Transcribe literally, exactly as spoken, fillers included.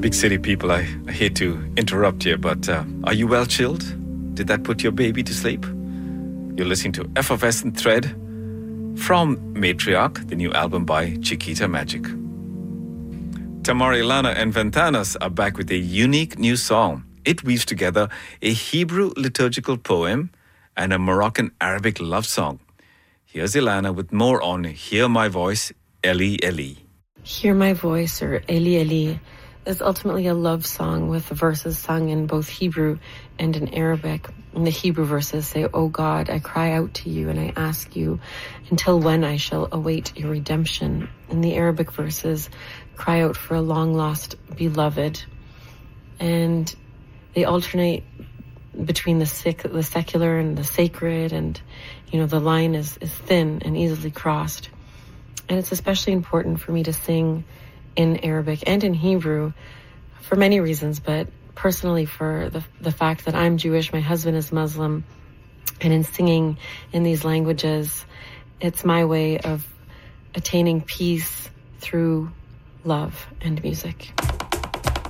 Big city people, I, I hate to interrupt here, but uh, are you well chilled? Did that put your baby to sleep? You're listening to Effervescent Thread from Matriarch, the new album by Chiquita Magic. Tamara Lana and Ventanas are back with a unique new song. It weaves together a Hebrew liturgical poem and a Moroccan Arabic love song. Here's Ilana with more on Hear My Voice, Eli Eli. Hear My Voice, or Eli Eli, is ultimately a love song with verses sung in both Hebrew and in Arabic. And the Hebrew verses say, "O God, I cry out to you and I ask you, until when I shall await your redemption." And the Arabic verses cry out for a long-lost beloved. And they alternate between the sick, the secular and the sacred, and, you know, the line is, is thin and easily crossed. And it's especially important for me to sing in Arabic and in Hebrew for many reasons, but personally for the the fact that I'm Jewish, my husband is Muslim, and in singing in these languages, it's my way of attaining peace through love and music.